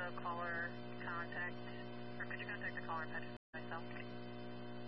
caller contact, or could you contact the caller and patch myself?